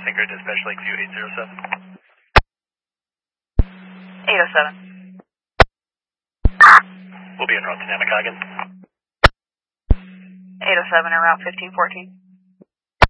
Synchro Dispatch Lakeview 807. 807. We'll be en route to Namakagon. 807 en route 1514.